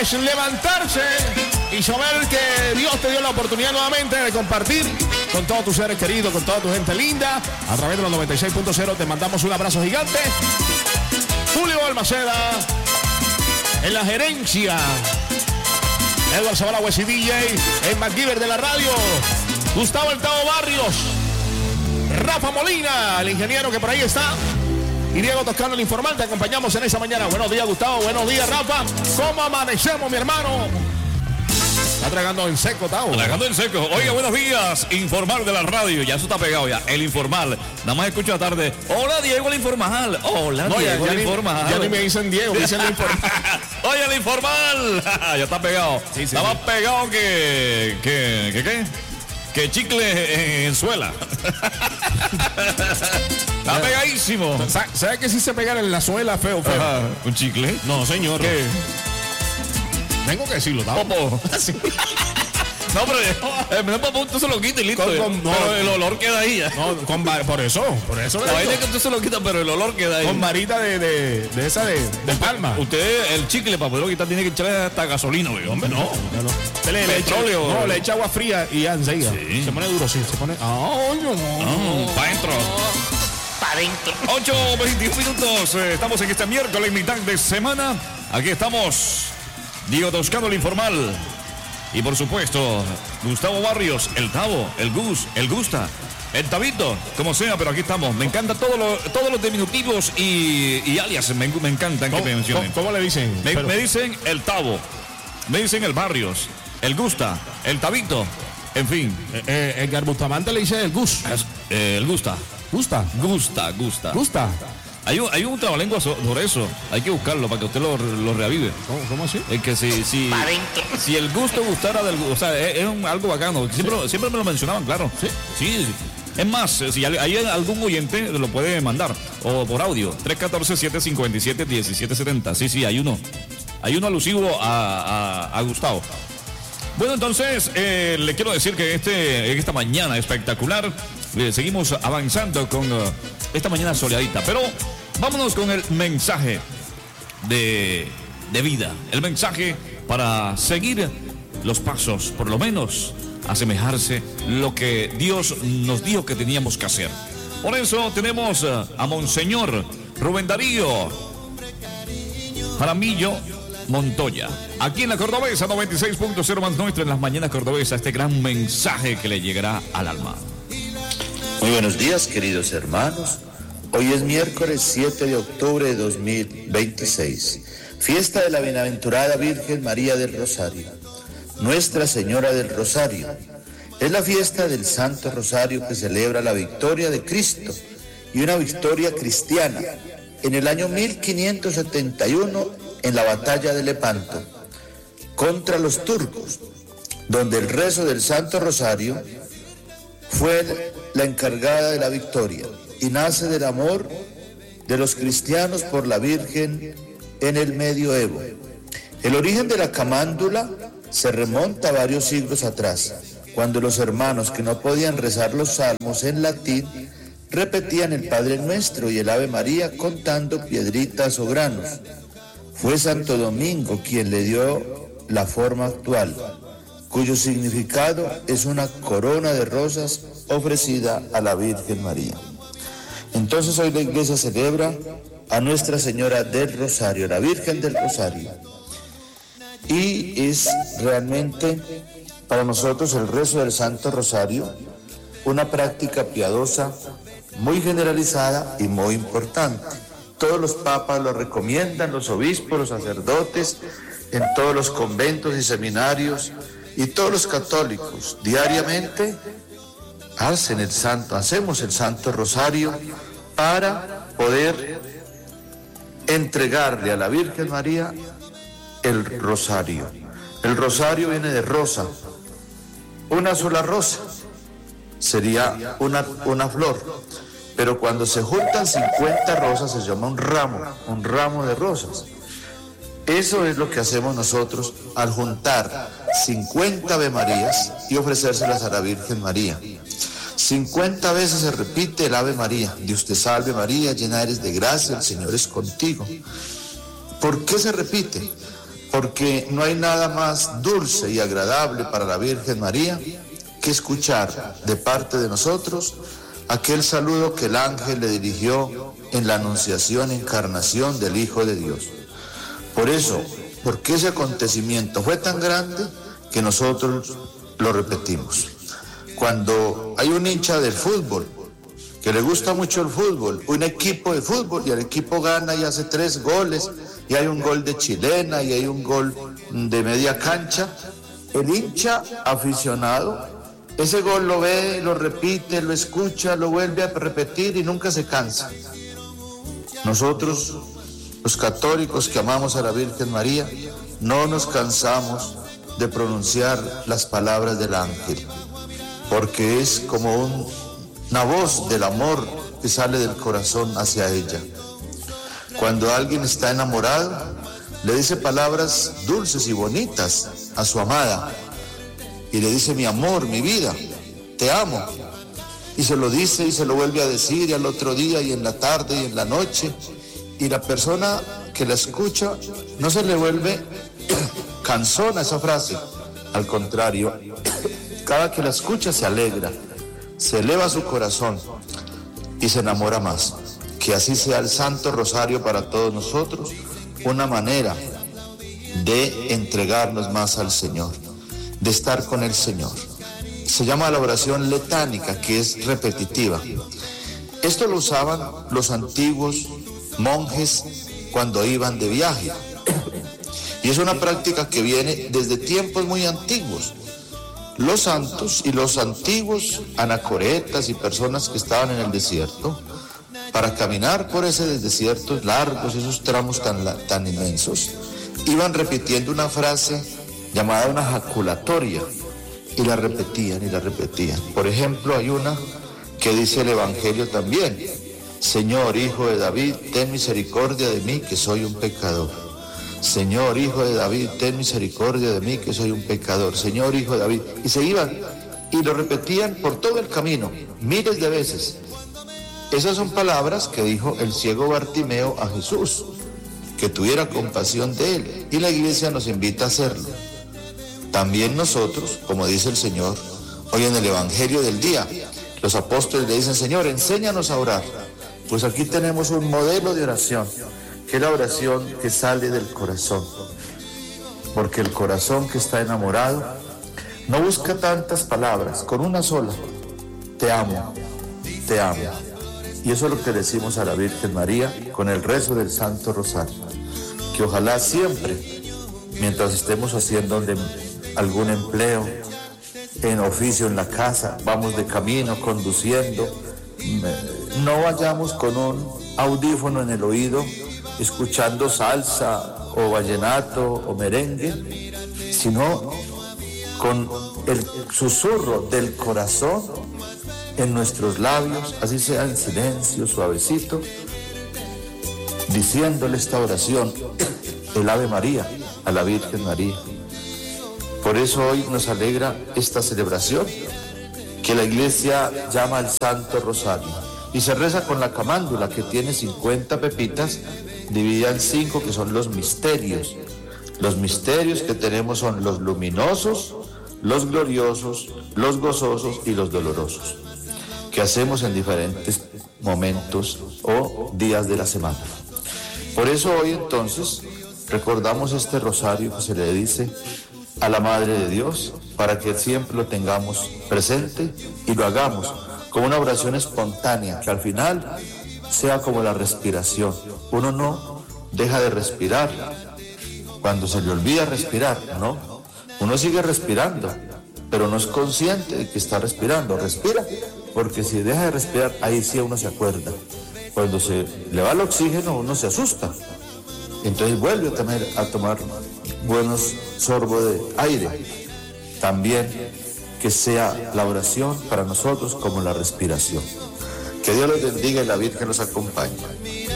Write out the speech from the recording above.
es levantarse y saber que Dios te dio la oportunidad nuevamente de compartir con todos tus seres queridos, con toda tu gente linda. A través de los 96.0 te mandamos un abrazo gigante. Julio Balmaceda en la gerencia. Edward Zavala, Wesy DJ, el MacGyver de la radio. Gustavo El Tavo Barrios. Rafa Molina, el ingeniero que por ahí está. Y Diego Toscano, el informante. Acompañamos en esa mañana. Buenos días, Gustavo. Buenos días, Rafa. ¿Cómo amanecemos, mi hermano? Está tragando en seco, Tavo. Tragando en seco. Oiga, buenos días. Informal de la radio. Ya eso está pegado ya. El informal. Nada más escucho la tarde. Hola, Diego, el informal. Hola, no, Diego, el informal. Ya ni me dicen Diego, me dicen el informal. Oye, el informal. Ya está pegado. Sí, está más pegado que ¿qué? Chicle en suela. Está pegadísimo. ¿Sabes que si se pegan en la suela feo? ¿Un chicle? No, señor. ¿Qué? Tengo que decirlo, Tavo. Popo. No, pero tú se lo quitas y listo. Pero el olor queda ahí ya. No, por eso. La vaina es que tú se lo quitas, pero el olor queda ahí. Con varita de esa de palma. Usted, el chicle, para poderlo quitar, tiene que echarle hasta gasolina, güey. Hombre, no. Petróleo. Le echa agua fría y ya enseguida. Sí. Se pone duro, sí. Se pone. Para adentro. Para adentro. 8:21 minutos. Estamos en este miércoles, mitad de semana. Aquí estamos. Diego Toscano, el informal. Y por supuesto, Gustavo Barrios, el Tavo, el Gus, el Gusta, el Tabito, como sea, pero aquí estamos. Me encantan todos los diminutivos y alias, me encantan que me mencionen. ¿Cómo le dicen? Me dicen el Tavo, me dicen el Barrios, el Gusta, el Tabito, en fin. Edgar Bustamante le dice el Gus. El Gusta. ¿Gusta? Gusta. Hay un trabalengua sobre eso. Hay que buscarlo para que usted lo reavive. ¿Cómo así? Es que si el gusto gustara del gusto, o sea, es algo bacano. Siempre me lo mencionaban, claro. Sí. Es más, si hay algún oyente, lo puede mandar. O por audio. 314-757-1770. Sí, hay uno. Hay uno alusivo a Gustavo. Bueno, entonces, le quiero decir que en esta mañana espectacular, seguimos avanzando con esta mañana soleadita. Pero vámonos con el mensaje de vida. El mensaje para seguir los pasos, por lo menos asemejarse lo que Dios nos dijo que teníamos que hacer. Por eso tenemos a Monseñor Rubén Darío Jaramillo Montoya, aquí en la Cordobesa 96.0 más nuestro en las mañanas cordobesas, este gran mensaje que le llegará al alma. Muy buenos días, queridos hermanos. Hoy es miércoles 7 de octubre de 2026, fiesta de la Bienaventurada Virgen María del Rosario, Nuestra Señora del Rosario. Es la fiesta del Santo Rosario que celebra la victoria de Cristo y una victoria cristiana en el año 1571 en la batalla de Lepanto contra los turcos, donde el rezo del Santo Rosario fue la encargada de la victoria y nace del amor de los cristianos por la Virgen en el medioevo. El origen de la camándula se remonta a varios siglos atrás, cuando los hermanos que no podían rezar los salmos en latín repetían el Padre Nuestro y el Ave María contando piedritas o granos. Fue Santo Domingo quien le dio la forma actual, cuyo significado es una corona de rosas ofrecida a la Virgen María. Entonces hoy la Iglesia celebra a Nuestra Señora del Rosario, la Virgen del Rosario. Y es realmente para nosotros el rezo del Santo Rosario una práctica piadosa muy generalizada y muy importante. Todos los papas lo recomiendan, los obispos, los sacerdotes, en todos los conventos y seminarios, y todos los católicos diariamente hacemos el Santo Rosario para poder entregarle a la Virgen María el rosario. El rosario viene de rosa, una sola rosa sería una flor. Pero cuando se juntan 50 rosas se llama un ramo de rosas. Eso es lo que hacemos nosotros al juntar 50 Ave Marías y ofrecérselas a la Virgen María. 50 veces se repite el Ave María. Dios te salve María, llena eres de gracia, el Señor es contigo. ¿Por qué se repite? porque no hay nada más dulce y agradable para la Virgen María que escuchar de parte de nosotros aquel saludo que el ángel le dirigió en la anunciación e encarnación del Hijo de Dios. Por eso, porque ese acontecimiento fue tan grande que nosotros lo repetimos. Cuando hay un hincha del fútbol que le gusta mucho el fútbol, un equipo de fútbol, y el equipo gana y hace 3 goles, y hay un gol de chilena y hay un gol de media cancha, el hincha aficionado, ese gol lo ve, lo repite, lo escucha, lo vuelve a repetir y nunca se cansa. Nosotros, los católicos que amamos a la Virgen María, no nos cansamos de pronunciar las palabras del ángel, porque es como una voz del amor que sale del corazón hacia ella. Cuando alguien está enamorado, le dice palabras dulces y bonitas a su amada, y le dice: mi amor, mi vida, te amo. Y se lo dice y se lo vuelve a decir, y al otro día, y en la tarde, y en la noche. Y la persona que la escucha no se le vuelve cansona esa frase. Al contrario, cada que la escucha se alegra, se eleva su corazón y se enamora más. Que así sea el Santo Rosario para todos nosotros, una manera de entregarnos más al Señor, de estar con el Señor. Se llama la oración letánica, que es repetitiva. Esto lo usaban los antiguos monjes cuando iban de viaje. Y es una práctica que viene desde tiempos muy antiguos. Los santos y los antiguos anacoretas y personas que estaban en el desierto, para caminar por ese desierto largos, esos tramos tan inmensos, iban repitiendo una frase llamada una jaculatoria, y la repetían y la repetían. Por ejemplo, hay una que dice el Evangelio también: Señor, Hijo de David, ten misericordia de mí, que soy un pecador. Señor, Hijo de David, ten misericordia de mí, que soy un pecador. Señor, Hijo de David. Y se iban y lo repetían por todo el camino, miles de veces. Esas son palabras que dijo el ciego Bartimeo a Jesús, que tuviera compasión de él, y la Iglesia nos invita a hacerlo. También nosotros, como dice el Señor, hoy en el Evangelio del día, los apóstoles le dicen: Señor, enséñanos a orar. Pues aquí tenemos un modelo de oración, que es la oración que sale del corazón. Porque el corazón que está enamorado no busca tantas palabras, con una sola: te amo, te amo. Y eso es lo que decimos a la Virgen María con el rezo del Santo Rosario. Que ojalá siempre, mientras estemos haciendo algún empleo, en oficio, en la casa, vamos de camino, conduciendo, no vayamos con un audífono en el oído, escuchando salsa o vallenato o merengue, sino con el susurro del corazón en nuestros labios, así sea en silencio, suavecito, diciéndole esta oración, el Ave María, a la Virgen María. Por eso hoy nos alegra esta celebración, que la Iglesia llama al Santo Rosario, y se reza con la camándula, que tiene 50 pepitas, dividida en 5, que son los misterios. Los misterios que tenemos son los luminosos, los gloriosos, los gozosos y los dolorosos, que hacemos en diferentes momentos o días de la semana. Por eso hoy entonces recordamos este rosario que se le dice a la Madre de Dios, para que siempre lo tengamos presente y lo hagamos como una oración espontánea, que al final sea como la respiración. Uno no deja de respirar cuando se le olvida respirar, ¿no? Uno sigue respirando, pero no es consciente de que está respirando. Respira, porque si deja de respirar, ahí sí uno se acuerda. Cuando se le va el oxígeno, uno se asusta. Entonces vuelve a tomar buenos sorbos de aire. También que sea la oración para nosotros como la respiración. Que Dios los bendiga y la Virgen los acompañe.